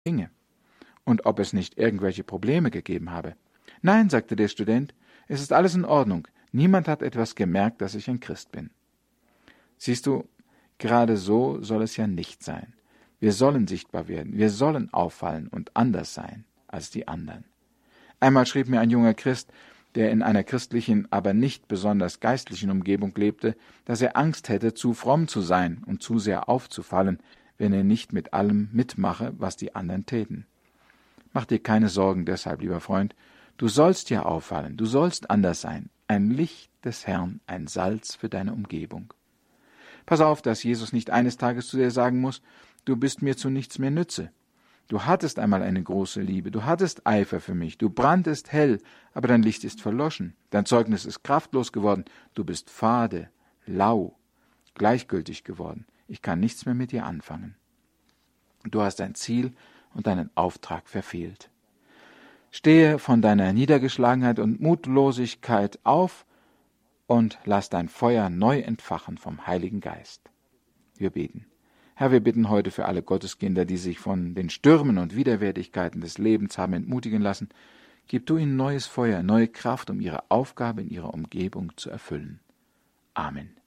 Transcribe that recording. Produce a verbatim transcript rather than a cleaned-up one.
ginge und ob es nicht irgendwelche Probleme gegeben habe. »Nein«, sagte der Student, »es ist alles in Ordnung. Niemand hat etwas gemerkt, dass ich ein Christ bin.« Siehst du, gerade so soll es ja nicht sein. Wir sollen sichtbar werden, wir sollen auffallen und anders sein als die anderen. Einmal schrieb mir ein junger Christ, der in einer christlichen, aber nicht besonders geistlichen Umgebung lebte, dass er Angst hätte, zu fromm zu sein und zu sehr aufzufallen, wenn er nicht mit allem mitmache, was die anderen täten. Mach dir keine Sorgen deshalb, lieber Freund, du sollst ja auffallen, du sollst anders sein, ein Licht des Herrn, ein Salz für deine Umgebung. Pass auf, dass Jesus nicht eines Tages zu dir sagen muss, du bist mir zu nichts mehr nütze. Du hattest einmal eine große Liebe, du hattest Eifer für mich, du branntest hell, aber dein Licht ist verloschen, dein Zeugnis ist kraftlos geworden, du bist fade, lau, gleichgültig geworden, ich kann nichts mehr mit dir anfangen. Du hast dein Ziel und deinen Auftrag verfehlt. Stehe von deiner Niedergeschlagenheit und Mutlosigkeit auf und lass dein Feuer neu entfachen vom Heiligen Geist. Wir beten. Herr, wir bitten heute für alle Gotteskinder, die sich von den Stürmen und Widerwärtigkeiten des Lebens haben entmutigen lassen, gib du ihnen neues Feuer, neue Kraft, um ihre Aufgabe in ihrer Umgebung zu erfüllen. Amen.